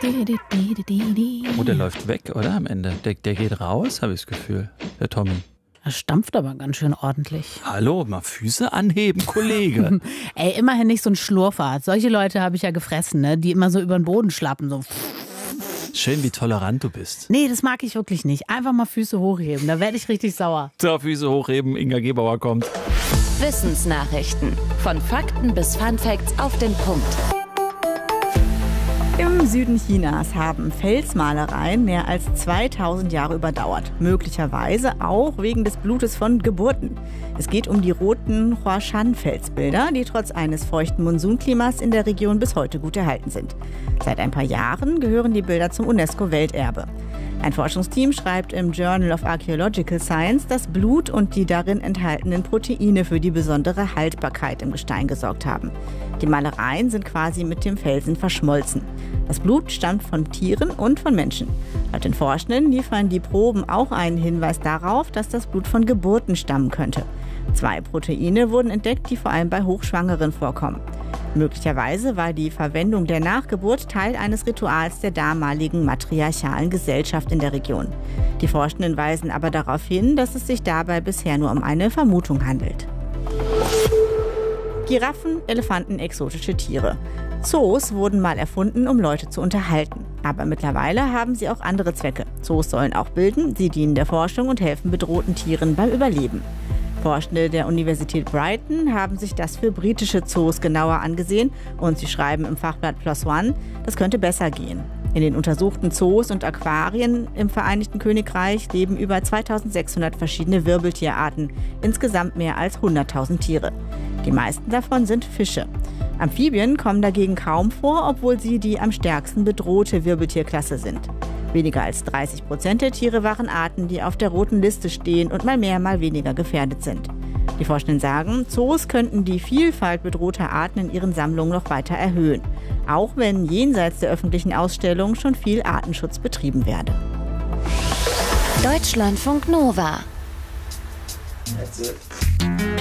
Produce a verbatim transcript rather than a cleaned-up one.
Oh, der läuft weg, oder? Am Ende. Der, der geht raus, habe ich das Gefühl. Der Tommy. Er stampft aber ganz schön ordentlich. Hallo, mal Füße anheben, Kollege. Ey, immerhin nicht so ein Schlurfer. Solche Leute habe ich ja gefressen, ne? Die immer so über den Boden schlappen. So. Schön, wie tolerant du bist. Nee, das mag ich wirklich nicht. Einfach mal Füße hochheben, da werde ich richtig sauer. So, Füße hochheben, Inga Gebauer kommt. Wissensnachrichten. Von Fakten bis Funfacts auf den Punkt. Im Süden Chinas haben Felsmalereien mehr als zweitausend Jahre überdauert. Möglicherweise auch wegen des Blutes von Geburten. Es geht um die roten Huashan-Felsbilder, die trotz eines feuchten Monsunklimas in der Region bis heute gut erhalten sind. Seit ein paar Jahren gehören die Bilder zum UNESCO-Welterbe. Ein Forschungsteam schreibt im Journal of Archaeological Science, dass Blut und die darin enthaltenen Proteine für die besondere Haltbarkeit im Gestein gesorgt haben. Die Malereien sind quasi mit dem Felsen verschmolzen. Das Blut stammt von Tieren und von Menschen. Laut den Forschenden liefern die Proben auch einen Hinweis darauf, dass das Blut von Geburten stammen könnte. Zwei Proteine wurden entdeckt, die vor allem bei Hochschwangeren vorkommen. Möglicherweise war die Verwendung der Nachgeburt Teil eines Rituals der damaligen matriarchalen Gesellschaft in der Region. Die Forschenden weisen aber darauf hin, dass es sich dabei bisher nur um eine Vermutung handelt. Giraffen, Elefanten, exotische Tiere. Zoos wurden mal erfunden, um Leute zu unterhalten. Aber mittlerweile haben sie auch andere Zwecke. Zoos sollen auch bilden, sie dienen der Forschung und helfen bedrohten Tieren beim Überleben. Forschende der Universität Brighton haben sich das für britische Zoos genauer angesehen und sie schreiben im Fachblatt PLOS ONE, das könnte besser gehen. In den untersuchten Zoos und Aquarien im Vereinigten Königreich leben über zweitausendsechshundert verschiedene Wirbeltierarten, insgesamt mehr als hunderttausend Tiere. Die meisten davon sind Fische. Amphibien kommen dagegen kaum vor, obwohl sie die am stärksten bedrohte Wirbeltierklasse sind. Weniger als dreißig Prozent der Tiere waren Arten, die auf der roten Liste stehen und mal mehr, mal weniger gefährdet sind. Die Forschenden sagen, Zoos könnten die Vielfalt bedrohter Arten in ihren Sammlungen noch weiter erhöhen. Auch wenn jenseits der öffentlichen Ausstellungen schon viel Artenschutz betrieben werde. Deutschlandfunk Nova.